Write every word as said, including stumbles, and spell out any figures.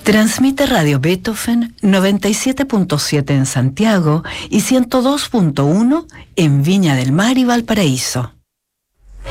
Transmite Radio Beethoven noventa y siete punto siete en Santiago y ciento dos punto uno en Viña del Mar y Valparaíso.